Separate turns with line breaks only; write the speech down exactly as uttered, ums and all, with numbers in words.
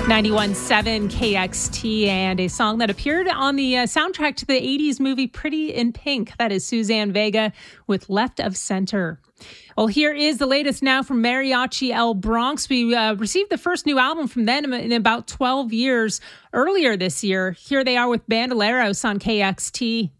ninety-one point seven K X T, and a song that appeared on the uh, soundtrack to the eighties movie Pretty in Pink. That is Suzanne Vega with Left of Center. Well, here is the latest now from Mariachi El Bronx. We uh, received the first new album from them in about twelve years earlier this year. Here they are with Bandoleros on K X T.